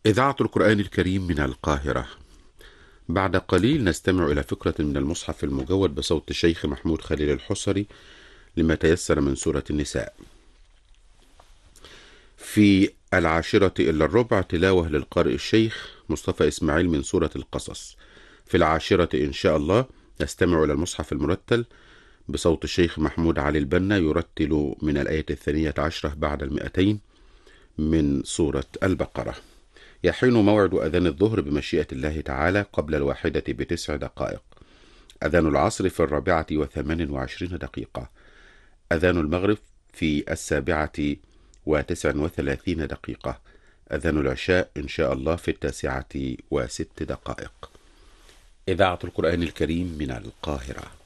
إذاعة القرآن الكريم من القاهرة. بعد قليل نستمع إلى فقرة من المصحف المجود بصوت الشيخ محمود خليل الحصري لما تيسر من سورة النساء. في 10:10 تلاوة للقارئ الشيخ مصطفى إسماعيل من سورة القصص. في 10 إن شاء الله نستمع إلى المصحف المرتل بصوت الشيخ محمود علي البنا يرتل من الآية 12 بعد 200 من سورة البقرة. يحين موعد أذان الظهر بمشيئة الله تعالى قبل 1:09. أذان العصر في 4:28. أذان المغرب في 7:39. أذان العشاء إن شاء الله في 9:06. إذاعة القرآن الكريم من القاهرة.